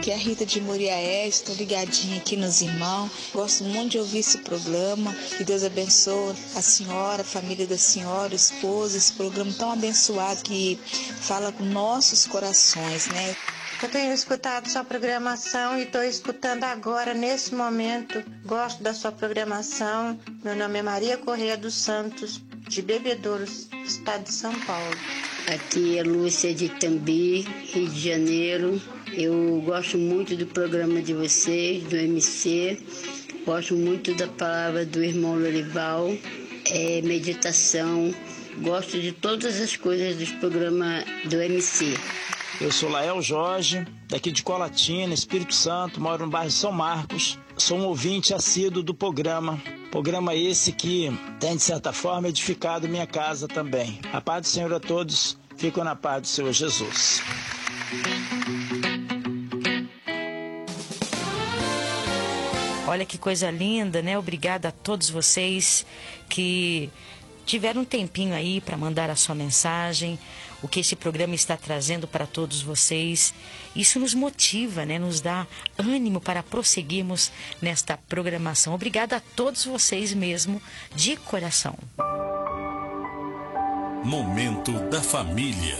Aqui é a Rita de Muriaé, estou ligadinha aqui nos irmãos. Gosto muito de ouvir esse programa. Que Deus abençoe a senhora, a família da senhora, o esposo. Esse programa tão abençoado que fala com nossos corações, né? Eu tenho escutado sua programação e estou escutando agora, nesse momento. Gosto da sua programação. Meu nome é Maria Correia dos Santos, de Bebedouros, estado de São Paulo. Aqui é Lúcia de Itambi, Rio de Janeiro. Eu gosto muito do programa de vocês, do MC. Gosto muito da palavra do irmão Lorival, meditação. Gosto de todas as coisas dos programas do MC. Eu sou Lael Jorge, daqui de Colatina, Espírito Santo, moro no bairro São Marcos. Sou um ouvinte assíduo do programa. Programa esse que tem, de certa forma, edificado minha casa também. A paz do Senhor a todos. Fico na paz do Senhor Jesus. Olha que coisa linda, né? Obrigada a todos vocês que tiveram um tempinho aí para mandar a sua mensagem, o que esse programa está trazendo para todos vocês. Isso nos motiva, né? Nos dá ânimo para prosseguirmos nesta programação. Obrigada a todos vocês mesmo, de coração. Momento da Família.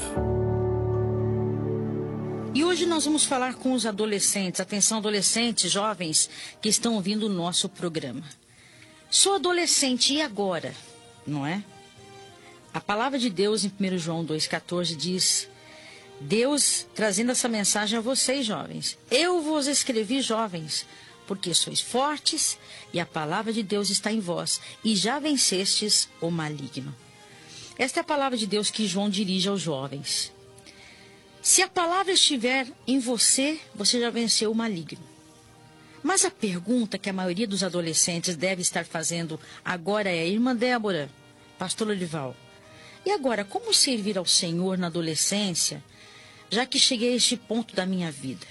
E hoje nós vamos falar com os adolescentes. Atenção, adolescentes, jovens que estão ouvindo o nosso programa. Sou adolescente, e agora? Não é? A palavra de Deus em 1 João 2,14 diz: Deus trazendo essa mensagem a vocês, jovens. Eu vos escrevi, jovens, porque sois fortes e a palavra de Deus está em vós e já vencestes o maligno. Esta é a palavra de Deus que João dirige aos jovens. Se a palavra estiver em você, você já venceu o maligno. Mas a pergunta que a maioria dos adolescentes deve estar fazendo agora é: irmã Débora, pastor Lorival, e agora, como servir ao Senhor na adolescência, já que cheguei a este ponto da minha vida?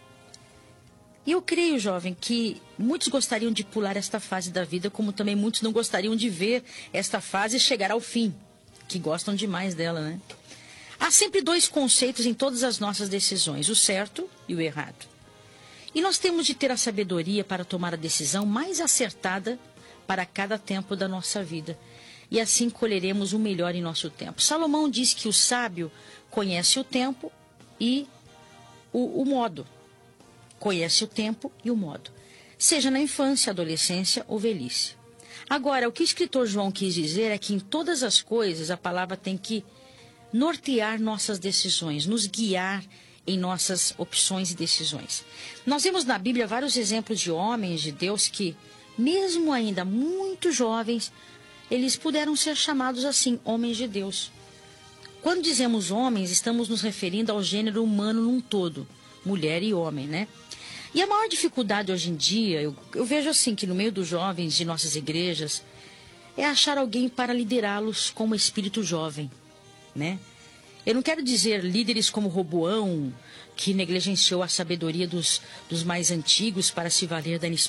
E eu creio, jovem, que muitos gostariam de pular esta fase da vida, como também muitos não gostariam de ver esta fase chegar ao fim, que gostam demais dela, né? Há sempre dois conceitos em todas as nossas decisões, o certo e o errado. E nós temos de ter a sabedoria para tomar a decisão mais acertada para cada tempo da nossa vida. E assim colheremos o melhor em nosso tempo. Salomão diz que o sábio conhece o tempo e o modo. Conhece o tempo e o modo. Seja na infância, adolescência ou velhice. Agora, o que o escritor João quis dizer é que em todas as coisas a palavra tem que nortear nossas decisões, nos guiar em nossas opções e decisões. Nós vemos na Bíblia vários exemplos de homens de Deus que, mesmo ainda muito jovens, eles puderam ser chamados assim, homens de Deus. Quando dizemos homens, estamos nos referindo ao gênero humano num todo, mulher e homem, né? E a maior dificuldade hoje em dia, eu vejo assim, que no meio dos jovens de nossas igrejas, é achar alguém para liderá-los como espírito jovem, né? Eu não quero dizer líderes como Roboão, que negligenciou a sabedoria dos mais antigos para se valer da